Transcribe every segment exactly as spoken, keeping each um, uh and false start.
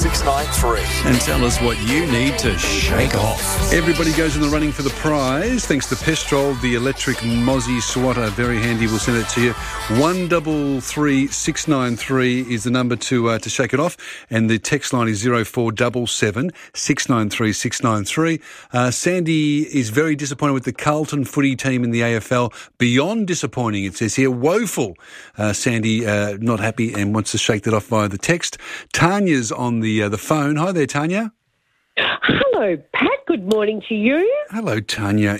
six nine three. And tell us what you need to shake off. Everybody goes in the running for the prize. Thanks to Pestrol, the electric Mozzie Swatter. Very handy. We'll send it to you. One double three six nine three is the number to uh, to shake it off. And the text line is zero four seven seven six nine three six nine three. Uh, Sandy is very disappointed with the Carlton footy team in the A F L. Beyond disappointing, it says here. Woeful. Uh, Sandy uh, not happy and wants to shake that off via the text. Tanya's on the uh, the phone. Hi there, Tanya. Hello, Pat. Good morning to you. Hello, Tanya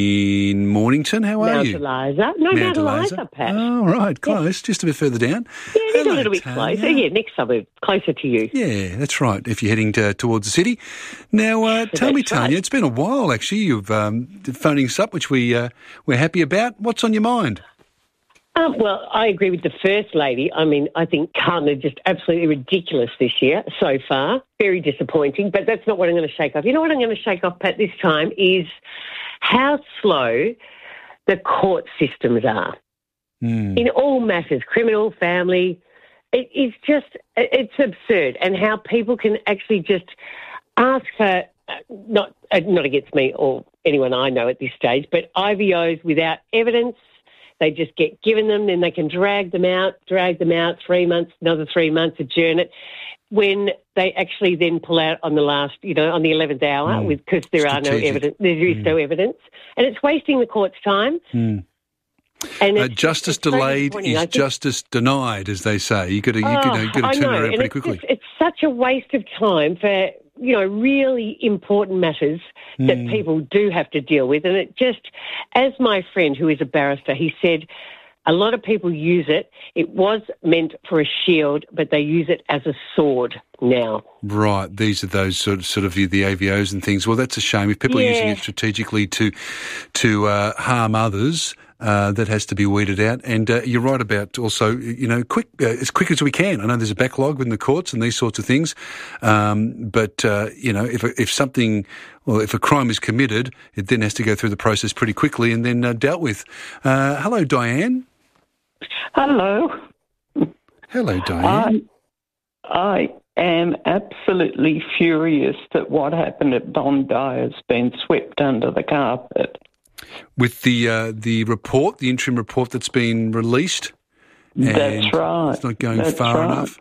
in Mornington. How are Mount you? Eliza. No, Mount, Mount Eliza, Eliza, Pat. Oh, right. Close. Yeah. Just a bit further down. Yeah, it Hello, is a little bit Tanya. closer. Yeah, next suburb, closer to you. Yeah, that's right, if you're heading to, towards the city. Now, uh, tell me, Tanya, right. It's been a while, actually. You've um, phoning us up, which we, uh, we're happy about. What's on your mind? Um, well, I agree with the First Lady. I mean, I think Carlton are just absolutely ridiculous this year so far. Very disappointing, but that's not what I'm going to shake off. You know what I'm going to shake off, Pat, this time is how slow the court systems are. Mm. In all matters, criminal, family. It is just, it's absurd. And how people can actually just ask for, not, not against me or anyone I know at this stage, but I V Os without evidence. They just get given them, then they can drag them out, drag them out, three months, another three months, adjourn it, when they actually then pull out on the last, you know, on the eleventh hour, mm. with because there Strategic. are no evidence, there is mm. no evidence, and it's wasting the court's time. Mm. And uh, justice delayed so is justice denied, as they say. You got to, you, oh, you know, you got to turn around pretty it's quickly. Just, it's such a waste of time for, you know, really important matters that mm. people do have to deal with. And it just, as my friend who is a barrister, he said, a lot of people use it. It was meant for a shield, but they use it as a sword now. Right. These are those sort of, sort of the A V Os and things. Well, that's a shame. If people yeah. are using it strategically to to uh, harm others, uh, that has to be weeded out. And uh, you're right about also, you know, quick uh, as quick as we can. I know there's a backlog in the courts and these sorts of things. Um, but, uh, you know, if if something, well, if a crime is committed, it then has to go through the process pretty quickly and then uh, dealt with. Uh, hello, Diane. Hello. Hello, Diane. I, I am absolutely furious that what happened at Bondi has been swept under the carpet. With the uh, the report, the interim report that's been released? That's right. It's not going that's far right. enough.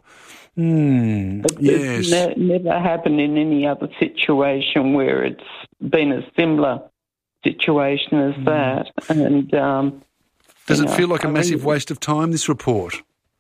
Mm, it, yes. It's ne- never happened in any other situation where it's been a similar situation as mm. that. And um, Does it know, feel like a I massive really, waste of time, this report?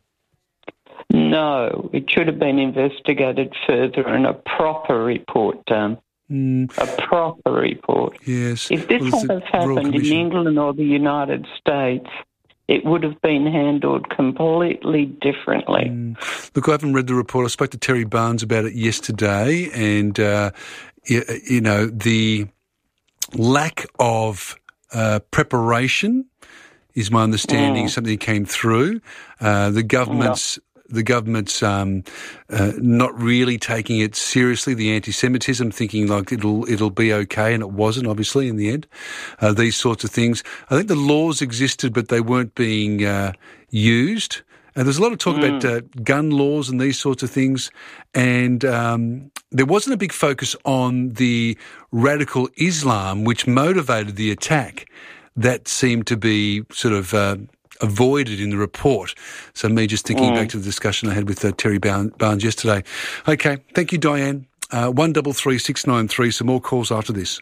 No, it should have been investigated further and a proper report done. Mm. A proper report. Yes. If this well, had happened in England or the United States, it would have been handled completely differently. Mm. Look, I haven't read the report. I spoke to Terry Barnes about it yesterday, and, uh, you, you know, the lack of uh, preparation is my understanding, mm. something that came through. Uh, the government's... No. The government's um, uh, not really taking it seriously, the anti-Semitism, thinking like it'll it'll be okay, and it wasn't, obviously, in the end. Uh, these sorts of things. I think the laws existed, but they weren't being uh, used. And there's a lot of talk mm. about uh, gun laws and these sorts of things. And um, there wasn't a big focus on the radical Islam, which motivated the attack. That seemed to be sort of... Uh, avoided in the report. So me just thinking mm. back to the discussion I had with uh, Terry Barnes yesterday. Okay, thank you, Diane. Uh, one double three six nine three. Some more calls after this.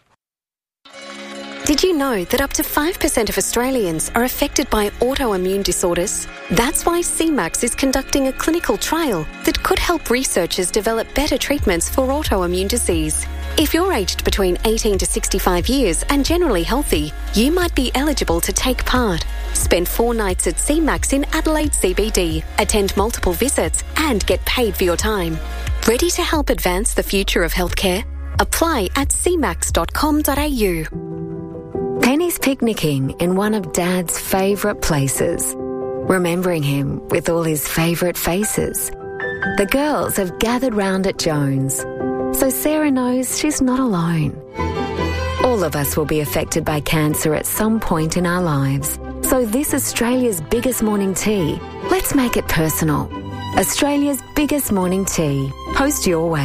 Did you know that up to five percent of Australians are affected by autoimmune disorders? That's why C MAX is conducting a clinical trial that could help researchers develop better treatments for autoimmune disease. If you're aged between eighteen to sixty-five years and generally healthy, you might be eligible to take part. Spend four nights at C MAX in Adelaide C B D, attend multiple visits and get paid for your time. Ready to help advance the future of healthcare? Apply at c max dot com dot a u. Penny's picnicking in one of Dad's favourite places, remembering him with all his favourite faces. The girls have gathered round at Jones, so Sarah knows she's not alone. All of us will be affected by cancer at some point in our lives. So this Australia's biggest morning tea, let's make it personal. Australia's biggest morning tea. Post your way.